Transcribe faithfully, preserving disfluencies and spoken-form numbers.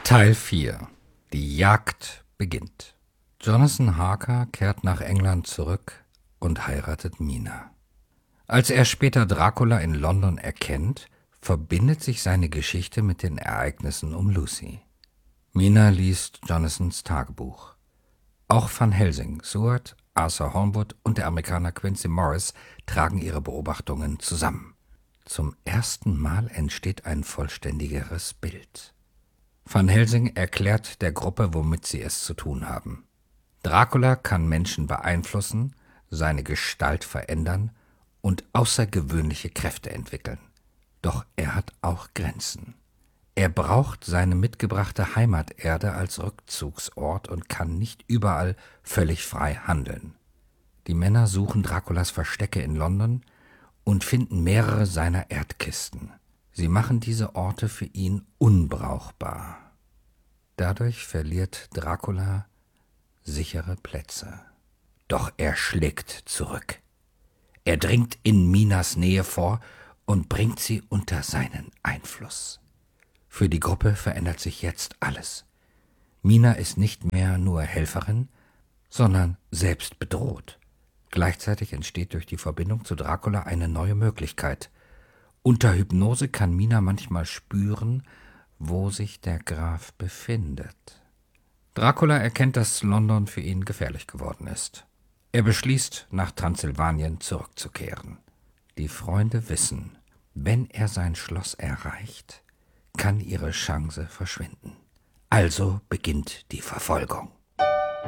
Teil vier. Die Jagd beginnt. Jonathan Harker kehrt nach England zurück und heiratet Mina. Als er später Dracula in London erkennt, verbindet sich seine Geschichte mit den Ereignissen um Lucy. Mina liest Jonathans Tagebuch. Auch Van Helsing, Seward, Arthur Holmwood und der Amerikaner Quincy Morris tragen ihre Beobachtungen zusammen. Zum ersten Mal entsteht ein vollständigeres Bild. Van Helsing erklärt der Gruppe, womit sie es zu tun haben. Dracula kann Menschen beeinflussen, seine Gestalt verändern und außergewöhnliche Kräfte entwickeln. Doch er hat auch Grenzen. Er braucht seine mitgebrachte Heimaterde als Rückzugsort und kann nicht überall völlig frei handeln. Die Männer suchen Draculas Verstecke in London und finden mehrere seiner Erdkisten. Sie machen diese Orte für ihn unbrauchbar. Dadurch verliert Dracula sichere Plätze. Doch er schlägt zurück. Er dringt in Minas Nähe vor und bringt sie unter seinen Einfluss. Für die Gruppe verändert sich jetzt alles. Mina ist nicht mehr nur Helferin, sondern selbst bedroht. Gleichzeitig entsteht durch die Verbindung zu Dracula eine neue Möglichkeit. Unter Hypnose kann Mina manchmal spüren, wo sich der Graf befindet. Dracula erkennt, dass London für ihn gefährlich geworden ist. Er beschließt, nach Transsilvanien zurückzukehren. Die Freunde wissen, wenn er sein Schloss erreicht, kann ihre Chance verschwinden. Also beginnt die Verfolgung.